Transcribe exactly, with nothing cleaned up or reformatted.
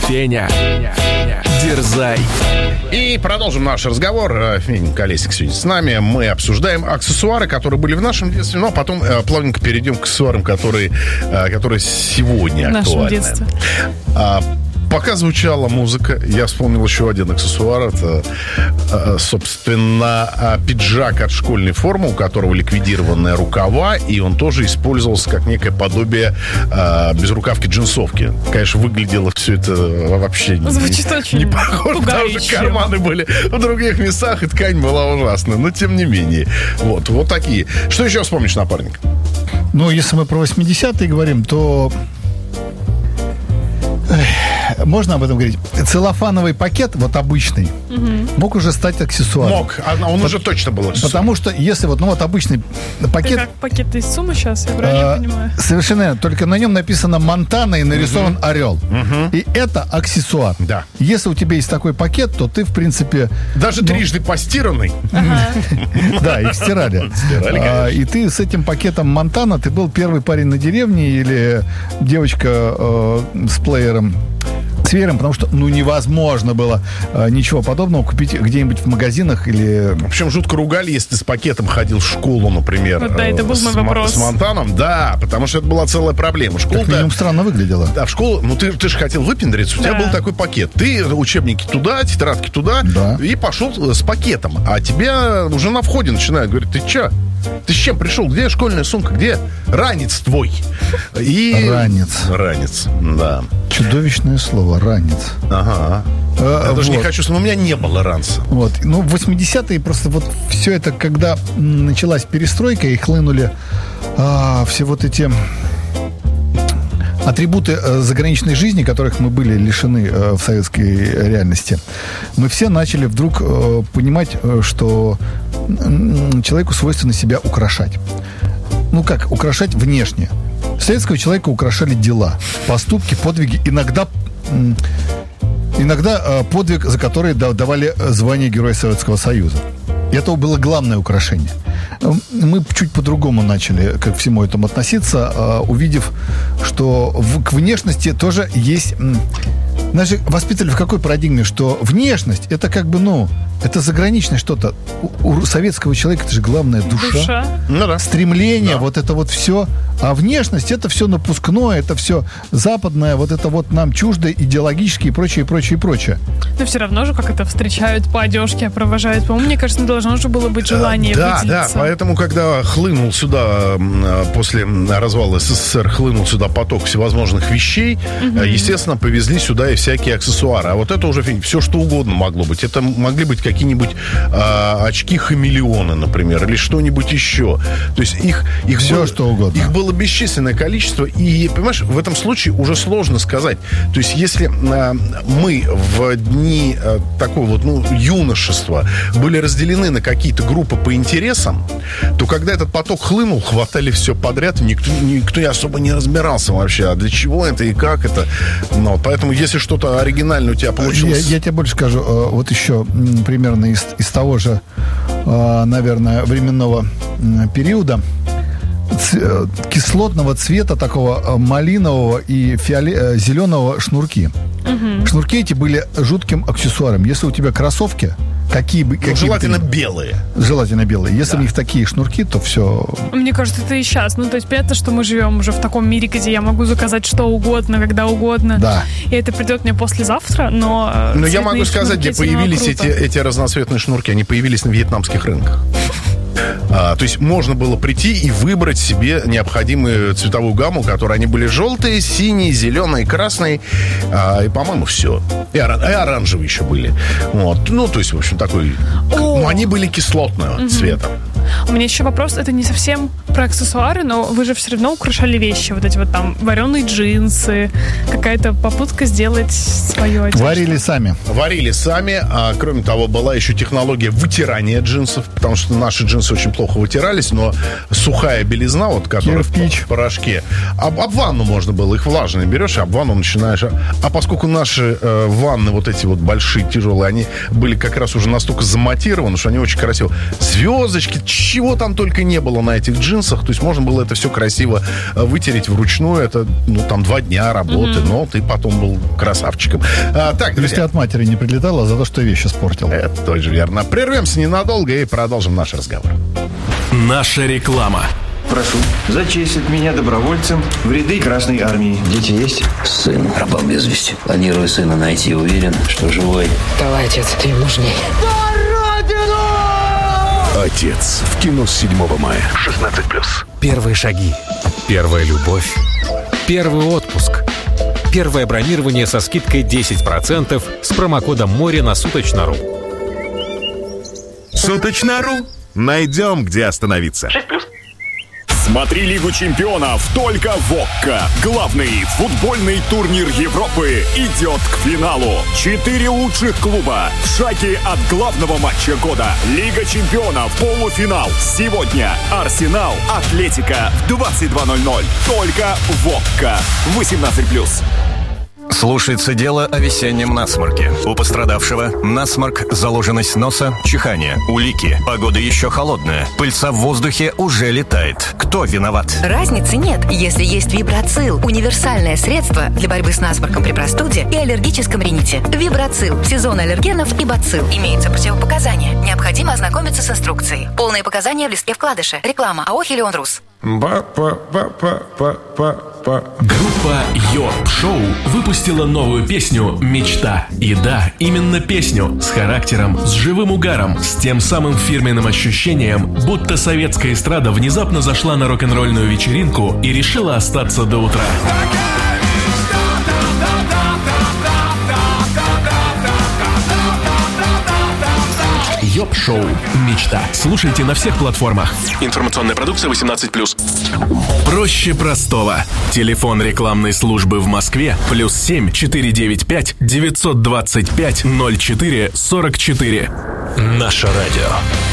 Феня, дерзай. И продолжим наш разговор. Феня Колесник сегодня с нами. Мы обсуждаем аксессуары, которые были в нашем детстве, но потом э, плавненько перейдем к аксессуарам, которые, э, которые сегодня в нашем актуальны. детстве. А, пока звучала музыка, я вспомнил еще один аксессуар. Это, э, собственно, пиджак от школьной формы, у которого ликвидированные рукава, и он тоже использовался как некое подобие э, безрукавки джинсовки. Конечно, выглядело все это вообще Звучит не, очень не похоже, потому что карманы были в других местах, и ткань была ужасная. Но, тем не менее, вот, вот такие. Что еще вспомнишь, напарник? Ну, если мы про восьмидесятые говорим, то... Эх, можно об этом говорить? Целлофановый пакет, вот обычный, угу. мог уже стать аксессуаром. Мог, он По- уже точно был аксессуаром. Потому что если вот, ну вот обычный пакет... Это как пакет из суммы сейчас, я правильно э, понимаю? Совершенно верно, только на нем написано «Монтана» и нарисован угу. орел. Угу. И это аксессуар. Да. Если у тебя есть такой пакет, то ты, в принципе... Даже ну, трижды постиранный. Да, их стирали. И ты с этим пакетом «Монтана», ты был первый парень на деревне или девочка с плеером с веером, потому что, ну, невозможно было э, ничего подобного купить где-нибудь в магазинах или... В общем, жутко ругали, если ты с пакетом ходил в школу, например. Вот, да, это был мой с, вопрос. С Монтаном, да, потому что это была целая проблема. Школа, как минимум, странно выглядело. Да, в школу, ну, ты, ты же хотел выпендриться, у да. тебя был такой пакет. Ты учебники туда, тетрадки туда, да. и пошел с пакетом. А тебя уже на входе начинают говорить, ты че? Ты с чем пришел? Где школьная сумка? Где ранец твой? И... Ранец. Ранец, да. Чудовищное слово, ранец. Ага. А, я даже вот. не хочу, но у меня не было ранца. Вот. Ну, в восьмидесятые просто вот все это, когда началась перестройка и хлынули а, все вот эти... атрибуты э, заграничной жизни, которых мы были лишены э, в советской реальности, мы все начали вдруг э, понимать, э, что э, человеку свойственно себя украшать. Ну как, украшать внешне. Советского человека украшали дела, поступки, подвиги, иногда... Э, иногда э, подвиг, за который давали звание Героя Советского Союза. И это было главное украшение. Мы чуть по-другому начали к всему этому относиться, увидев, что в, к внешности тоже есть... Нас же воспитывали в какой парадигме, что внешность — это как бы, ну, это заграничное что-то. У, у советского человека это же главная душа, душа. Ну, да. стремление, да. вот это вот все. А внешность — это все напускное, это все западное, вот это вот нам чуждо, идеологически и прочее, и прочее, и прочее. Но все равно же как это встречают по одежке, провожают. По-моему, мне кажется, не должно же было быть желание да, выделиться. Да, поэтому, когда хлынул сюда, после развала СССР, хлынул сюда поток всевозможных вещей, угу. естественно, повезли сюда и всякие аксессуары. А вот это уже все, что угодно могло быть. Это могли быть какие-нибудь а, очки-хамелеоны, например, или что-нибудь еще. То есть их, их, все, было, что угодно. Их было бесчисленное количество. И, понимаешь, в этом случае уже сложно сказать. То есть если а, мы в дни а, такого вот, ну, юношества были разделены на какие-то группы по интересам, то когда этот поток хлынул, хватали все подряд, никто, никто особо не разбирался вообще, а для чего это и как это. Но, поэтому, если что-то оригинальное у тебя получилось... Я, я тебе больше скажу, вот еще примерно из, из того же, наверное, временного периода, кислотного цвета, такого малинового и фиоле... зеленого шнурки. Угу. Шнурки эти были жутким аксессуаром. Если у тебя кроссовки, какие бы... Ну, какие желательно бы ты... белые. Желательно белые. Если да. у них такие шнурки, то все... Мне кажется, это и сейчас. Ну, то есть, понятно, что мы живем уже в таком мире, где я могу заказать что угодно, когда угодно. Да. И это придет мне послезавтра, но... Но я могу сказать, где появились эти, эти разноцветные шнурки. Они появились на вьетнамских рынках. А, то есть можно было прийти и выбрать себе необходимую цветовую гамму, которые они были желтые, синие, зеленые, красные, а, и, по-моему, все. И, оран- и оранжевые еще были. Вот. Ну, то есть, в общем, такой... О! Ну, они были кислотного угу. цвета. У меня еще вопрос, это не совсем про аксессуары, но вы же все равно украшали вещи, вот эти вот там вареные джинсы, какая-то попытка сделать свою одежду. Варили сами. Варили сами, а кроме того, была еще технология вытирания джинсов, потому что наши джинсы очень плохо вытирались, но сухая белизна, вот, которая кирпич. в порошке, об, об ванну можно было, их влажные берешь, об ванну начинаешь. А поскольку наши э, ванны, вот эти вот большие, тяжелые, они были как раз уже настолько замотированы, что они очень красиво. Звездочки, чего там только не было на этих джинсах. джинсах, то есть можно было это все красиво вытереть вручную. Это, ну, там, два дня работы, mm-hmm. но ты потом был красавчиком. А, так, друзья. Если от матери не прилетало за то, что вещи испортил. Это тоже верно. Прервемся ненадолго и продолжим наш разговор. Наша реклама. Прошу зачислить меня добровольцем в ряды Красной Армии. Дети есть? Сын пропал без вести. Планирую сына найти, уверен, что живой. Давай, отец, ты нужней. Отец. В кино с седьмого мая. шестнадцать плюс. Первые шаги. Первая любовь. Первый отпуск. Первое бронирование со скидкой десять процентов с промокодом море на Суточно.ру. Суточно.ру. Найдем, где остановиться. шесть плюс. Смотри Лигу чемпионов только в ОККО. Главный футбольный турнир Европы идет к финалу. Четыре лучших клуба в шаге от главного матча года. Лига чемпионов, полуфинал. Сегодня Арсенал, Атлетико в двадцать два ноль ноль. Только в ОККО. восемнадцать плюс. Слушается дело о весеннем насморке. У пострадавшего насморк, заложенность носа, чихание, улики. Погода еще холодная. Пыльца в воздухе уже летает. Кто виноват? Разницы нет, если есть Вибрацил. Универсальное средство для борьбы с насморком при простуде и аллергическом рините. Вибрацил. Сезон аллергенов и бацилл. Имеются противопоказания. Необходимо ознакомиться с инструкцией. Полные показания в листке вкладыша. Реклама. АО «Хелион Рус». Группа Йорк Шоу выпустила новую песню «Мечта». И да, именно песню с характером, с живым угаром, с тем самым фирменным ощущением, будто советская эстрада внезапно зашла на рок-н-ролльную вечеринку и решила остаться до утра. Йоп-шоу «Мечта». Слушайте на всех платформах. Информационная продукция восемнадцать плюс. Проще простого. Телефон рекламной службы в Москве плюс семь четыре девять пять девятьсот двадцать пять ноль четыре сорок четыре. Наше радио.